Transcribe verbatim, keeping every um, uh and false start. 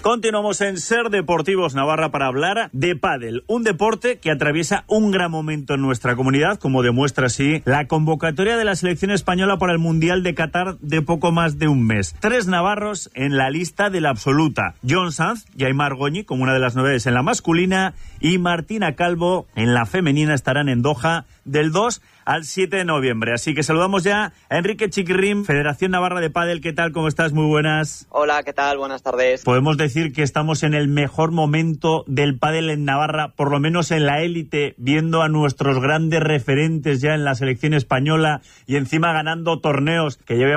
Continuamos en Ser Deportivos Navarra para hablar de pádel, un deporte que atraviesa un gran momento en nuestra comunidad, como demuestra así la convocatoria de la selección española para el Mundial de Qatar de poco más de un mes. Tres navarros en la lista de la absoluta: John Sanz y Aimar Goñi como una de las novedades en la masculina, y Martina Calvo en la femenina. Estarán en Doha del dos al siete de noviembre. Así que saludamos ya a Enrique Chiquirrín, Federación Navarra de Pádel. ¿Qué tal? ¿Cómo estás? Muy buenas. Hola, ¿qué tal? Buenas tardes. Podemos decir que estamos en el mejor momento del pádel en Navarra, por lo menos en la élite, viendo a nuestros grandes referentes ya en la selección española y encima ganando torneos que llevamos